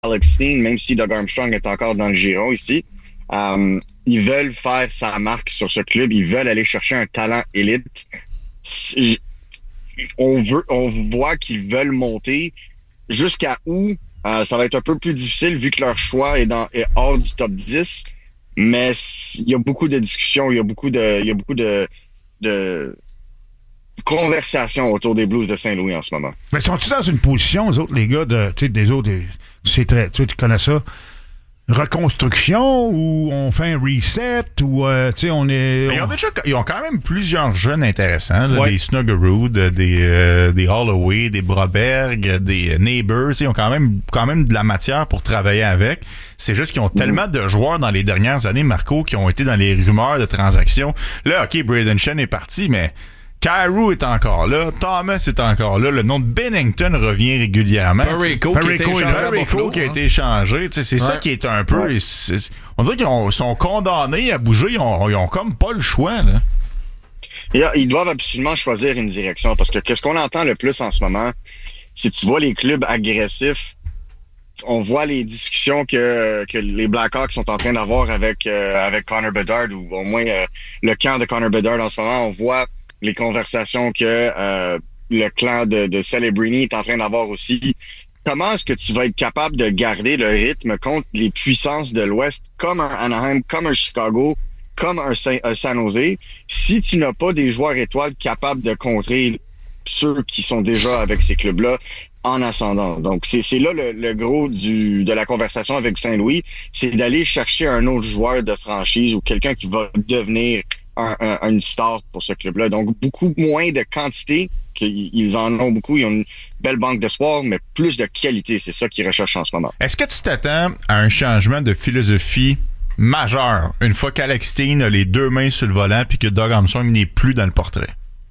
Alex Steen, même si Doug Armstrong est encore dans le giron ici. Ils veulent faire sa marque sur ce club. Ils veulent aller chercher un talent élite. On voit qu'ils veulent monter. Jusqu'à où, ça va être un peu plus difficile vu que leur choix est hors du top 10. Mais il y a beaucoup de discussions, il y a beaucoup de conversations autour des Blues de Saint-Louis en ce moment. Mais sont-ils dans une position, les gars, des autres, c'est très, tu connais ça, reconstruction ou on fait un reset ou on est... Ils ont quand même plusieurs jeunes intéressants, là, des Snuggerud, des Holloway, des Broberg, des Neighbors. Ils ont quand même de la matière pour travailler avec. C'est juste qu'ils ont tellement de joueurs dans les dernières années, Marco, qui ont été dans les rumeurs de transactions. Là, OK, Braden Shen est parti, mais Kyrou est encore là, Thomas est encore là, le nom de Bennington revient régulièrement. Parayko qui a été échangé. C'est ça qui est un peu... On dirait qu'ils sont condamnés à bouger, ils ont comme pas le choix. Là. Ils doivent absolument choisir une direction, parce que qu'est-ce qu'on entend le plus en ce moment, si tu vois les clubs agressifs, on voit les discussions que les Blackhawks sont en train d'avoir avec Connor Bedard, ou au moins le camp de Connor Bedard en ce moment. On voit les conversations que le clan de Celebrini est en train d'avoir aussi. Comment est-ce que tu vas être capable de garder le rythme contre les puissances de l'Ouest, comme un Anaheim, comme un Chicago, comme un San Jose, si tu n'as pas des joueurs étoiles capables de contrer ceux qui sont déjà avec ces clubs-là en ascendant. Donc, c'est là le gros de la conversation avec Saint-Louis, c'est d'aller chercher un autre joueur de franchise ou quelqu'un qui va devenir une star pour ce club-là. Donc, beaucoup moins de quantité, qu'ils en ont beaucoup. Ils ont une belle banque d'espoir, mais plus de qualité. C'est ça qu'ils recherchent en ce moment. Est-ce que tu t'attends à un changement de philosophie majeur une fois qu'Alex Steen a les deux mains sur le volant puis que Doug Armstrong n'est plus dans le portrait?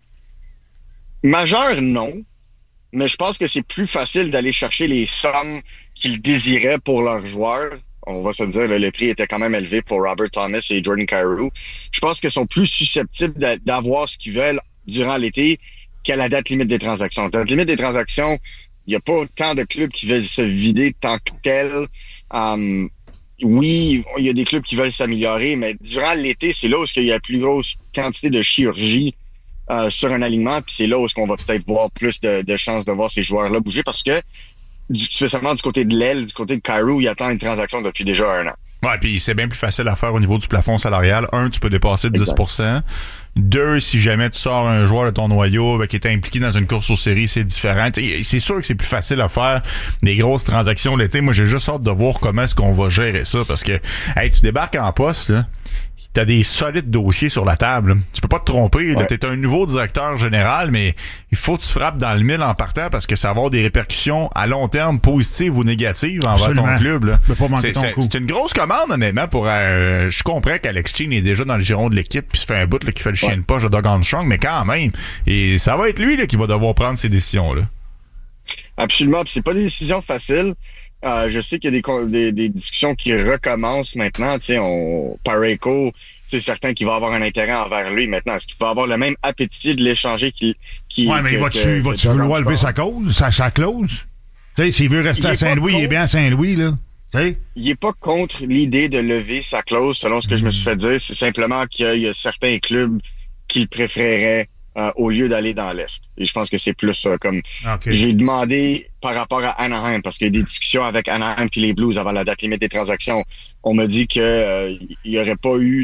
Majeur, non. Mais je pense que c'est plus facile d'aller chercher les sommes qu'ils désiraient pour leurs joueurs. On va se dire, le prix était quand même élevé pour Robert Thomas et Jordan Kyrou. Je pense qu'ils sont plus susceptibles d'avoir ce qu'ils veulent durant l'été qu'à la date limite des transactions. À la date limite des transactions, il n'y a pas tant de clubs qui veulent se vider tant que tel. Oui, il y a des clubs qui veulent s'améliorer, mais durant l'été, c'est là où il y a la plus grosse quantité de chirurgie sur un alignement, puis c'est là où on va peut-être voir plus de chances de voir ces joueurs-là bouger, parce que spécialement du côté de l'aile, du côté de Kyrou, il attend une transaction depuis déjà 1 an. Ouais, puis c'est bien plus facile à faire au niveau du plafond salarial. 1, tu peux dépasser 10%. 2, si jamais tu sors un joueur de ton noyau qui est impliqué dans une course aux séries, c'est différent. C'est sûr que c'est plus facile à faire des grosses transactions l'été. Moi, j'ai juste hâte de voir comment est-ce qu'on va gérer ça, parce que tu débarques en poste, là. T'as des solides dossiers sur la table. Tu peux pas te tromper. Ouais. T'es un nouveau directeur général, mais il faut que tu frappes dans le mille en partant, parce que ça va avoir des répercussions à long terme, positives ou négatives envers ton club. Là. C'est une grosse commande, honnêtement. Je comprends qu'Alex Steen est déjà dans le giron de l'équipe, puis ça fait un bout là, qui fait le chien de poche de Doug Armstrong, mais quand même. Et ça va être lui là, qui va devoir prendre ces décisions-là. Absolument. Puis c'est pas des décisions faciles. Je sais qu'il y a des discussions qui recommencent maintenant. Parayko, c'est certain qu'il va avoir un intérêt envers lui maintenant. Est-ce qu'il va avoir le même appétit de l'échanger mais va-tu vouloir lever sa clause? S'il veut rester à Saint-Louis, il est bien à Saint-Louis, là. T'sais? Il est pas contre l'idée de lever sa clause, selon ce que je me suis fait dire. C'est simplement qu'il y a certains clubs qu'il préférerait au lieu d'aller dans l'Est. Et je pense que c'est plus ça. Comme j'ai demandé par rapport à Anaheim, parce qu'il y a des discussions avec Anaheim puis les Blues avant la date limite des transactions. On m'a dit que il y aurait pas eu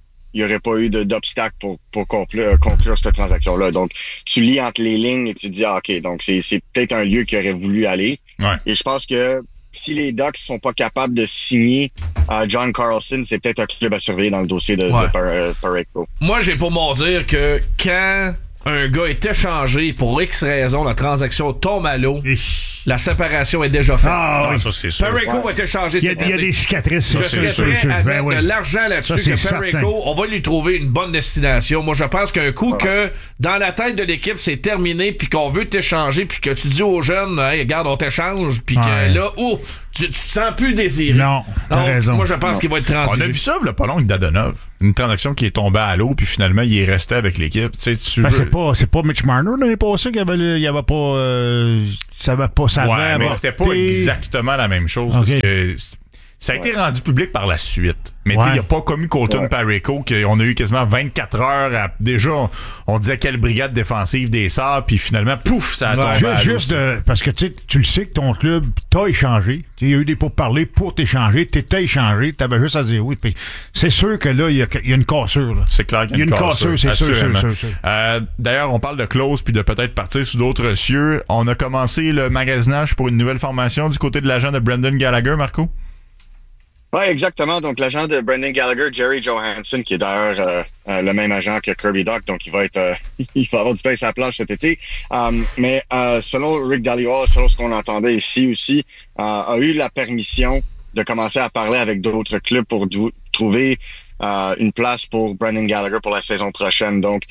d'obstacle pour conclure cette transaction-là. Donc, tu lis entre les lignes et tu dis, OK, donc c'est peut-être un lieu qui aurait voulu aller. Ouais. Et je pense que si les Ducks sont pas capables de signer John Carlson, c'est peut-être un club à surveiller dans le dossier de Parayko. Moi, j'ai pour m'en dire que quand un gars est échangé pour X raison, la transaction tombe à l'eau, la séparation est déjà faite. Ça, c'est sûr. Parayko va être échangé cet été. Il y a des cicatrices. Je serais prêt à mettre de l'argent là-dessus que Parayko, on va lui trouver une bonne destination. Moi, je pense qu'un coup que dans la tête de l'équipe, c'est terminé, puis qu'on veut t'échanger, puis que tu dis aux jeunes, hey, regarde, on t'échange, puis que là, Tu te sens plus désiré. Non, t'as raison. Moi, je pense qu'il va être transigé. On a vu ça, le pas long avec Dadonov. Une transaction qui est tombée à l'eau, puis finalement, il est resté avec l'équipe. Tu sais, c'est pas Mitch Marner l'année passée qu'il y avait pas... ça va pas ça. Ouais, mais c'était pas exactement la même chose. Okay. Parce que ça a été rendu public par la suite. Mais tu sais, il n'y a pas comme Colton Parayko, qu'on a eu quasiment 24 heures. Déjà, on disait quelle brigade défensive des Sabres, puis finalement, pouf, ça a tombé à l'eau. Parce que tu le sais que ton club t'a échangé. Il y a eu des pourparlers pour t'échanger. T'étais échangé. T'avais juste à dire oui. Puis c'est sûr que là, il y a une cassure. Là. C'est clair qu'il y a une cassure, c'est sûr. D'ailleurs, on parle de close puis de peut-être partir sous d'autres cieux. On a commencé le magasinage pour une nouvelle formation du côté de l'agent de Brendan Gallagher, Marco? Oui, exactement. Donc, l'agent de Brendan Gallagher, Jerry Johansson, qui est d'ailleurs le même agent que Kirby Dach, donc il va avoir du pain sur la planche cet été. Mais selon Rick Dhaliwal, selon ce qu'on entendait ici aussi, a eu la permission de commencer à parler avec d'autres clubs pour trouver une place pour Brendan Gallagher pour la saison prochaine. Donc,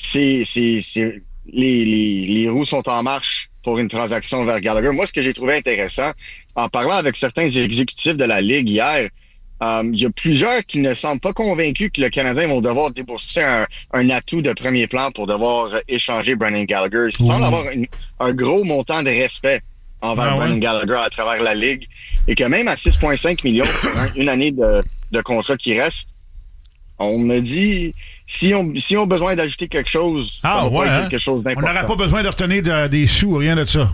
les roues sont en marche pour une transaction vers Gallagher. Moi, ce que j'ai trouvé intéressant, en parlant avec certains exécutifs de la Ligue hier, il y a plusieurs qui ne semblent pas convaincus que le Canadien vont devoir débourser un atout de premier plan pour devoir échanger Brendan Gallagher. Ils semblent avoir un gros montant de respect envers Brendan Gallagher à travers la Ligue et que même à 6,5 millions pour une année de contrat qui reste, on me dit, si on a besoin d'ajouter quelque chose, ça va pas être quelque chose d'important. On n'aurait pas besoin de retenir des sous, rien de ça.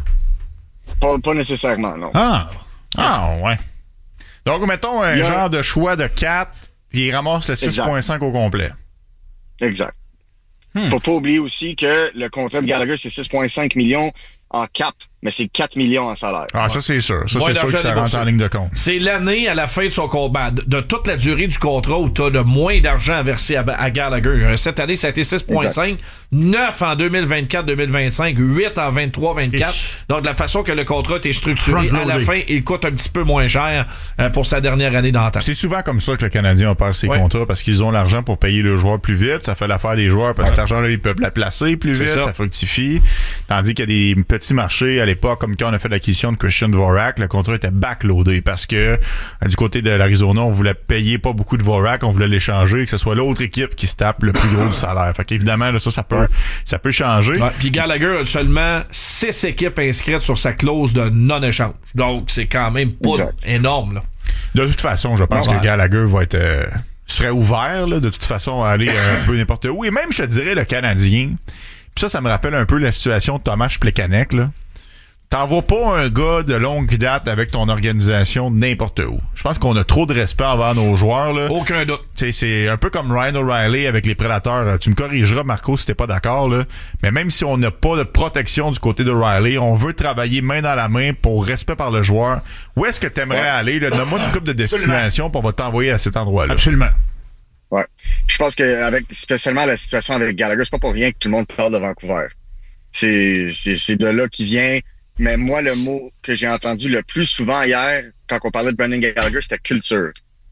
Pas nécessairement, non. Ouais. Donc, mettons un genre de choix de 4, puis il ramasse le 6,5 au complet. Exact. Faut pas oublier aussi que le contrat de Gallagher, c'est 6,5 millions en cap, mais c'est 4 millions en salaire. Ça, c'est sûr. Ça, c'est sûr que ça rentre en ligne de compte. C'est l'année à la fin de son combat, de toute la durée du contrat où tu as le moins d'argent à verser à Gallagher. Cette année, ça a été 6,5, 9 en 2024-2025, 8 en 23-24. Donc, de la façon que le contrat est structuré, à la fin, il coûte un petit peu moins cher pour sa dernière année d'entente. C'est souvent comme ça que le Canadien perd ses contrats parce qu'ils ont l'argent pour payer le joueur plus vite. Ça fait l'affaire des joueurs parce que cet argent-là, ils peuvent la placer plus vite. Ça fructifie. Tandis qu'il y a des petits marchés à l'époque, comme quand on a fait l'acquisition de Christian Dvorak, le contrat était backloadé parce que du côté de l'Arizona, on voulait payer pas beaucoup de Dvorak, on voulait l'échanger, que ce soit l'autre équipe qui se tape le plus gros du salaire. Fait qu'évidemment, là, ça peut changer. Puis Gallagher a seulement 6 équipes inscrites sur sa clause de non-échange. Donc, c'est quand même pas énorme, là. De toute façon, je pense que Gallagher va être serait ouvert, là, de toute façon, à aller un peu n'importe où. Et même, je te dirais, le Canadien. Puis ça me rappelle un peu la situation de Tomáš Plekanec, là. T'envoies pas un gars de longue date avec ton organisation n'importe où. Je pense qu'on a trop de respect envers nos joueurs, là. Aucun doute. T'sais, c'est un peu comme Ryan O'Reilly avec les Prédateurs. Tu me corrigeras, Marco, si t'es pas d'accord, là. Mais même si on n'a pas de protection du côté d'O'Reilly, on veut travailler main dans la main pour respect par le joueur. Où est-ce que t'aimerais aller, là? Donne-moi une coupe de destination pour on va t'envoyer à cet endroit-là. Absolument. Ouais. Je pense que spécialement la situation avec Gallagher, c'est pas pour rien que tout le monde parle de Vancouver. C'est de là qu'il vient. Mais moi, le mot que j'ai entendu le plus souvent hier, quand on parlait de Brendan Gallagher, c'était culture.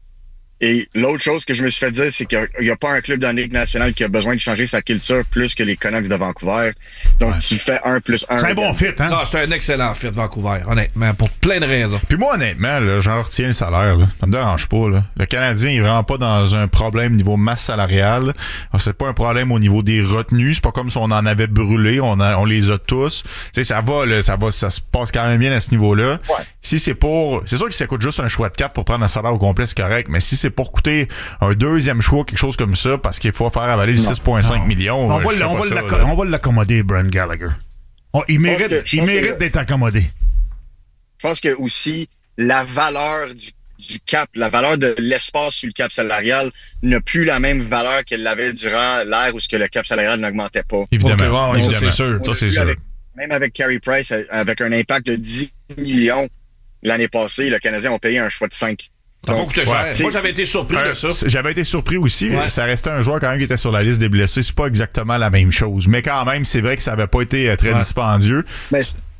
Et l'autre chose que je me suis fait dire, c'est qu'il n'y a pas un club dans la Ligue nationale qui a besoin de changer sa culture plus que les Canucks de Vancouver. Donc, tu fais 1+1. C'est un bon fit, hein? Non, c'est un excellent fit, Vancouver, honnêtement, pour plein de raisons. Puis moi, honnêtement, là, genre, retiens le salaire, là. Ça me dérange pas, là. Le Canadien, il est vraiment pas dans un problème niveau masse salariale. Alors, c'est pas un problème au niveau des retenues. C'est pas comme si on en avait brûlé. On les a tous. Tu sais, ça se passe quand même bien à ce niveau-là. Ouais. Si c'est sûr que ça coûte juste un choix de cap pour prendre un salaire au complet, c'est correct. Mais si c'est pour coûter un deuxième choix, quelque chose comme ça, parce qu'il faut faire avaler le 6,5 millions. On va l'accommoder, Brendan Gallagher. Il mérite d'être accommodé. Je pense que aussi, la valeur du cap, la valeur de l'espace sur le cap salarial n'a plus la même valeur qu'elle l'avait durant l'ère où le cap salarial n'augmentait pas. Évidemment. Okay, ça, c'est sûr. Ça, c'est sûr. Même avec Carey Price, avec un impact de 10 millions l'année passée, le Canadien a payé un choix de 5. Ça va coûter cher. Moi, j'avais été surpris de ça. J'avais été surpris aussi. Ouais. Ça restait un joueur quand même qui était sur la liste des blessés. C'est pas exactement la même chose. Mais quand même, c'est vrai que ça avait pas été très dispendieux. Mais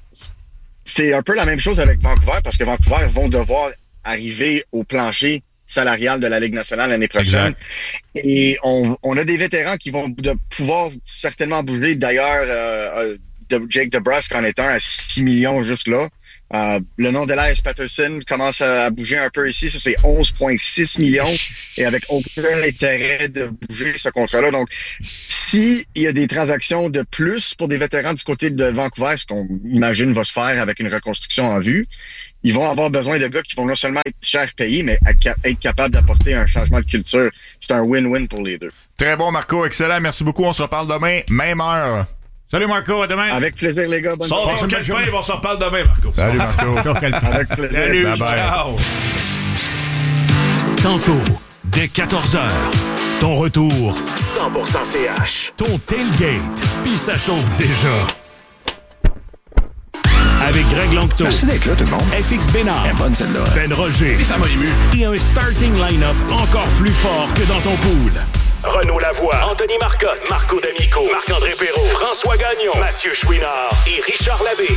c'est un peu la même chose avec Vancouver parce que Vancouver vont devoir arriver au plancher salarial de la Ligue nationale l'année prochaine. Exact. Et on a des vétérans qui vont pouvoir certainement bouger. D'ailleurs, Jake DeBrusk en est un à 6 millions juste là. Le nom d'Elias Patterson commence à bouger un peu ici. Ça, c'est 11,6 millions et avec aucun intérêt de bouger ce contrat-là. Donc, s'il y a des transactions de plus pour des vétérans du côté de Vancouver, ce qu'on imagine va se faire avec une reconstruction en vue, ils vont avoir besoin de gars qui vont non seulement être cher payés, mais être capables d'apporter un changement de culture. C'est un win-win pour les deux. Très bon, Marco. Excellent. Merci beaucoup. On se reparle demain, même heure. Salut Marco, à demain. Avec plaisir, les gars. Bonne Sors ton journée. calepin, on s'en reparle demain, Marco. Salut, Marco. Avec plaisir. Salut, bye bye. Ciao. Tantôt, dès 14h, ton retour 100% CH. Ton tailgate, puis ça chauffe déjà. Avec Greg Lanctot. Merci d'être là, tout le monde. FX Bénard. Elle est bonne, celle-là. Ben Roger. Et ça m'a ému. Et un starting line-up encore plus fort que dans ton pool. Renaud Lavoie, Anthony Marcotte, Marco D'Amico, Marc-André Perrault, François Gagnon, Mathieu Chouinard et Richard Labbé.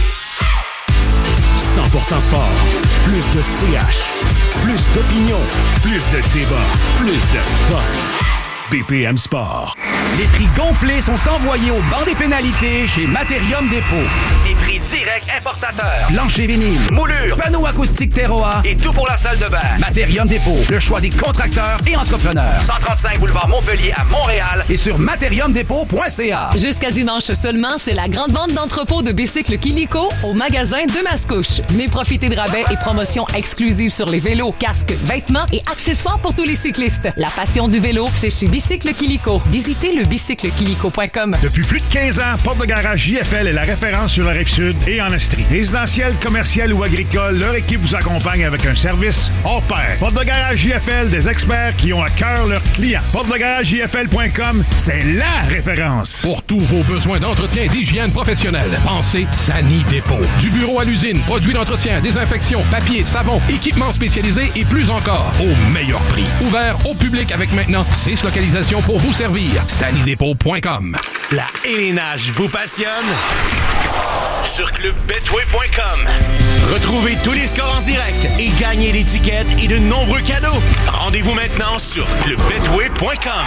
100% sport. Plus de CH. Plus d'opinion. Plus de débat. Plus de fun. BPM Sport. Les prix gonflés sont envoyés au banc des pénalités chez Materium Dépôt. Des prix directs importateurs. Plancher vinyle, moulure, panneaux acoustiques terroir et tout pour la salle de bain. Materium Dépôt, le choix des contracteurs et entrepreneurs. 135 boulevard Montpellier à Montréal et sur materiumdépôt.ca. Jusqu'à dimanche seulement, c'est la grande vente d'entrepôt de bicycles Kilico au magasin de Mascouche. Venez profiter de rabais et promotions exclusives sur les vélos, casques, vêtements et accessoires pour tous les cyclistes. La passion du vélo, c'est chez Bicycle Kilico. Visitez le bicyclekilico.com. Depuis plus de 15 ans, Porte de Garage JFL est la référence sur la Rive-Sud et en Estrie. Résidentiel, commercial ou agricole, leur équipe vous accompagne avec un service hors pair. Porte de Garage JFL, des experts qui ont à cœur leurs clients. PorteDeGarageJFL.com, c'est la référence. Pour tous vos besoins d'entretien et d'hygiène professionnelle, pensez Sani Dépôt. Du bureau à l'usine, produits d'entretien, désinfection, papier, savon, équipements spécialisés et plus encore, au meilleur prix. Ouvert au public avec maintenant 6 localisations pour vous servir. SaniDépôt.com. La élénage vous passionne? Sur clubbetway.com. Retrouvez tous les scores en direct et gagnez l'étiquette et de nombreux cadeaux. Rendez-vous maintenant sur clubbetway.com.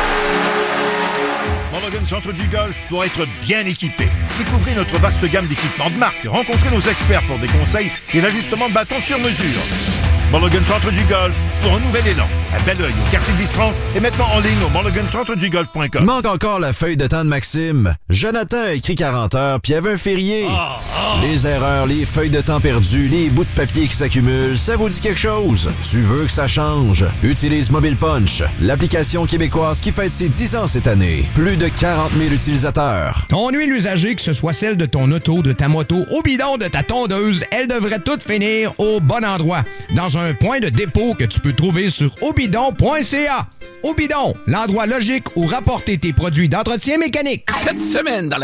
Mulligan Centre du Golf pour être bien équipé. Découvrez notre vaste gamme d'équipements de marque. Rencontrez nos experts pour des conseils et l'ajustement de bâtons sur mesure. Mulligan Centre du Golf pour un nouvel élan. À Belleuil, au quartier d'Istran et maintenant en ligne au mulligancentredugolf.com. Manque encore la feuille de temps de Maxime. Jonathan a écrit 40 heures puis il y avait un férié. Les erreurs, les feuilles de temps perdues, les bouts de papier qui s'accumulent, ça vous dit quelque chose? Tu veux que ça change? Utilise Mobile Punch, l'application québécoise qui fête ses 10 ans cette année. Plus de 40 000 utilisateurs. Ton huile usagée, que ce soit celle de ton auto, de ta moto, au bidon de ta tondeuse, elle devrait toutes finir au bon endroit. Dans un point de dépôt que tu peux trouver sur obidon.ca. Obidon, l'endroit logique où rapporter tes produits d'entretien mécanique. Cette semaine, dans